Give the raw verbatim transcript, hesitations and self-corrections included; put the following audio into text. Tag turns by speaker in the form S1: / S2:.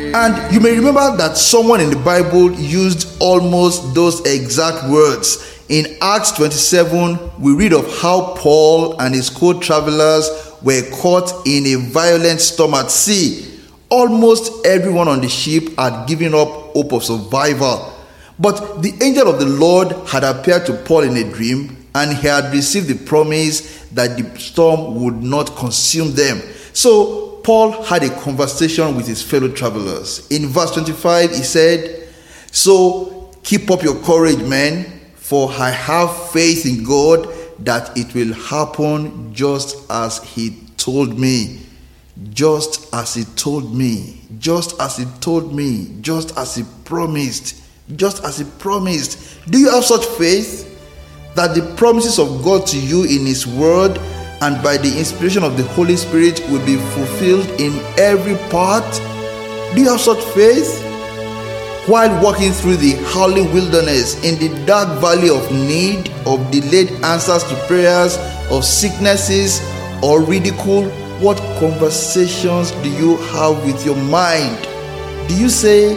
S1: And you may remember that someone in the Bible used almost those exact words. In Acts twenty-seven, we read of how Paul and his co-travelers were caught in a violent storm at sea. Almost everyone on the ship had given up hope of survival. But the angel of the Lord had appeared to Paul in a dream, and he had received the promise that the storm would not consume them. So Paul had a conversation with his fellow travelers. In verse twenty-five, he said, "So keep up your courage, men, for I have faith in God that it will happen just as he told me." Just as he told me, just as he told me, just as he promised, just as he promised. Do you have such faith that the promises of God to you in his word and by the inspiration of the Holy Spirit will be fulfilled in every part? Do you have such faith? While walking through the howling wilderness, in the dark valley of need, of delayed answers to prayers, of sicknesses or ridicule, what conversations do you have with your mind? Do you say,